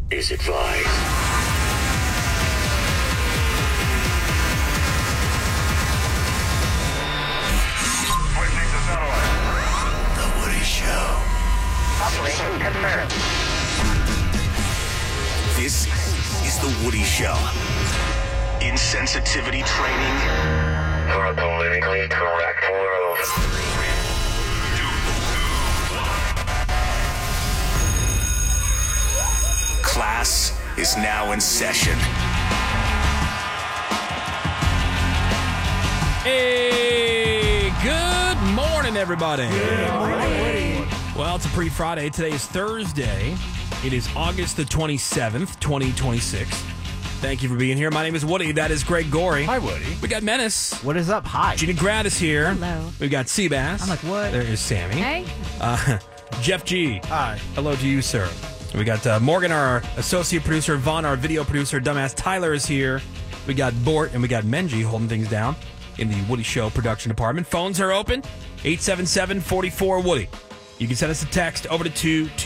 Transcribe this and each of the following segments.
is advised. The Woody Show. Operation confirmed. This is The Woody Show. Insensitivity training For a politically correct world. class is now in session. Hey, good morning, everybody. Good morning. Well, it's a pre-Friday. Today is Thursday. It is August the 27th, 2026. Thank you for being here. My name is Woody. That is Greg Gorey. Hi, Woody. We got Menace. What is up? Hi. Gina Grad is here. Hello. We've got Seabass. I'm like, what? There is Sammy. Hey. Jeff G. Hi. Hello to you, sir. We got Morgan, our associate producer. Vaughn, our video producer. Dumbass Tyler is here. We got Bort and we got Menji holding things down in the Woody Show production department. Phones are open. 877-44-WOODY. You can send us a text over to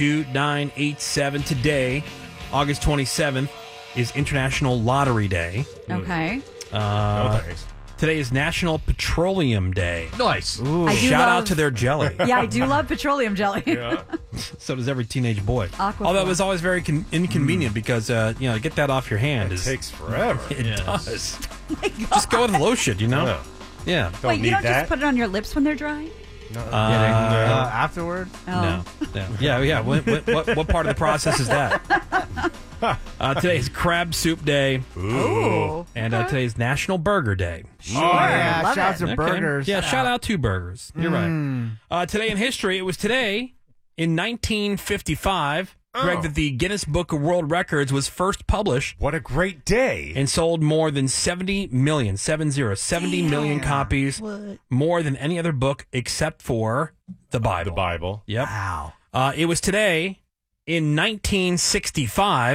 22987. Today, August 27th, is International Lottery Day. Okay. No thanks. Today is National Petroleum Day. Nice. I do Shout out love- to their jelly. Yeah, I do love petroleum jelly. Yeah. So does every teenage boy. Aquafina. Although it was always very inconvenient because, to get that off your hand It is... takes forever. It does. Just go with lotion, Yeah. Yeah. Don't Wait, need you don't that. just put it on your lips when they're dry? Afterward? No. Yeah. What part of the process is that? Today is Crab Soup Day, Ooh. and today is National Burger Day. Oh, yeah. Love Shouts it. to burgers. Yeah, shout out to burgers. You're right. Today in history, it was today in 1955, Greg, that the Guinness Book of World Records was first published What a great day. and sold more than 70 million copies, more than any other book except for the Bible. The Bible. Yep. Wow. It was today in 1965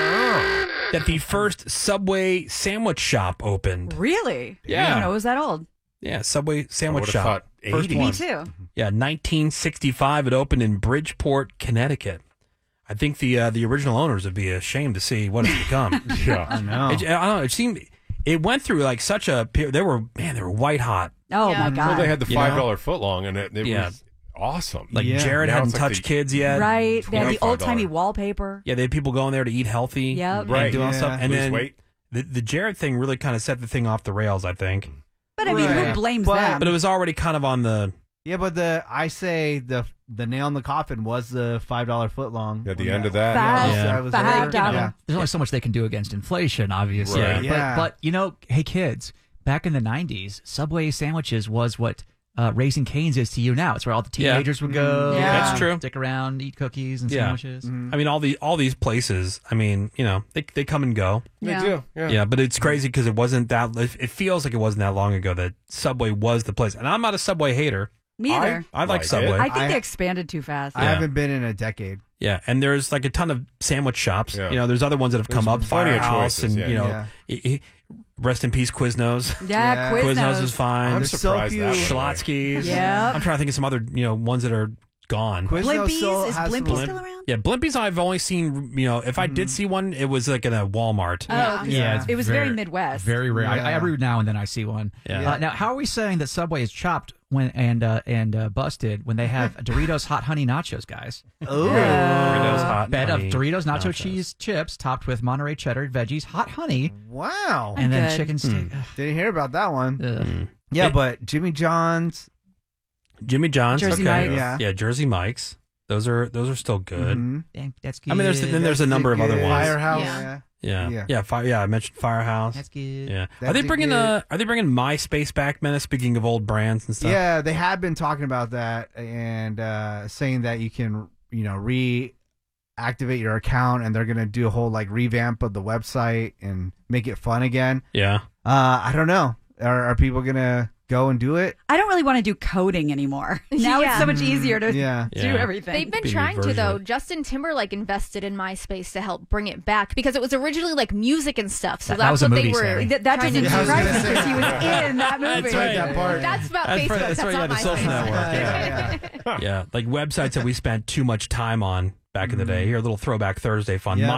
that the first Subway sandwich shop opened. Really? Yeah. I didn't know it was that old. Yeah, Subway sandwich would've shop. thought First 80s. one. Me too. Yeah, 1965. It opened in Bridgeport, Connecticut. I think the original owners would be ashamed to see what it's become. Yeah. I know. I don't know. It seemed it went through like such a period. They were white hot. Oh, Yeah. my God. Well, they had the You know? $5 footlong, and it Yeah. was awesome. Like Yeah. Jared Now hadn't it's like touched the- kids yet. Right. They had the $25. old-timey wallpaper. Yeah, they had people going there to eat healthy. Yep. And Right. do all Yeah. stuff. And Lose then weight. the Jared thing really kind of set the thing off the rails, I think. But, I mean, Right. who blames But- them? But it was already kind of on the... Yeah, but the nail in the coffin was the $5 footlong. At the end of that. Five- Yeah. I was $5. there. Yeah. There's only so much they can do against inflation, obviously. Right. Yeah. But hey, kids, back in the 90s, Subway sandwiches was what Raising Cane's is to you now. It's where all the Yeah. teenagers would go. Yeah. That's true. Stick around, eat cookies and Yeah. sandwiches. Mm-hmm. I mean, all these places, I mean, they come and go. They Yeah. do. Yeah. Yeah, but it's crazy because it wasn't that... It feels like it wasn't that long ago that Subway was the place. And I'm not a Subway hater. Me either. I like Like Subway. it. I think I- they expanded too fast. I Yeah. haven't been in a decade. Yeah, and there's like a ton of sandwich shops. Yeah. There's other ones that have come There's up. plenty of Firehouse choices, and, yeah. rest in peace, Quiznos. Yeah, Yeah. Quiznos is fine. I'm There's so surprised few- that way. Schlotsky's. Yep. I'm trying to think of some other, ones that are gone. Quiznos Blimpies? still Is has Blimpie some- still around? Yeah, Blimpies I've only seen, if I did see one, it was like in a Walmart. Oh, okay. Yeah. it's It was very Midwest. Very rare. Yeah. Every now and then I see one. Yeah. Now, how are we saying that Subway is chopped and busted when they have Doritos Hot Honey Nachos, guys? Ooh. Doritos Hot Bed of Honey Doritos nacho nachos. cheese chips topped with Monterey cheddar, veggies, hot honey, Wow. and then Good. chicken steak. Didn't hear about that one. Ugh. Yeah, but Jimmy John's. Jimmy John's. Jersey okay. Mike's. Yeah. Jersey Mike's. Those are still good. Mhm. Dang, that's good. I mean, there's a number of other ones. Firehouse. Yeah. Yeah. Yeah. I mentioned Firehouse. That's good. Yeah. That's Are they bringing good. MySpace back, Menace? Speaking of old brands and stuff. Yeah, they have been talking about that and saying that you can, reactivate your account, and they're gonna do a whole revamp of the website and make it fun again. Yeah. I don't know. Are people gonna go and do it? I don't really want to do coding anymore. Now it's Yeah. so much easier to Yeah. do Yeah. everything. They've been Be trying to, version though. of it. Justin Timberlake invested in MySpace to help bring it back because it was originally like music and stuff. So That that's was a what they movie, were. Sammy. That trying didn't to do. surprise me because he was in that movie. That's right. That part. That's about That's Facebook. right. That's That's right. not Yeah, the MySpace. social network. Yeah. Yeah. Like websites that we spent too much time on back in the day. Here, a little throwback Thursday fun. Yeah.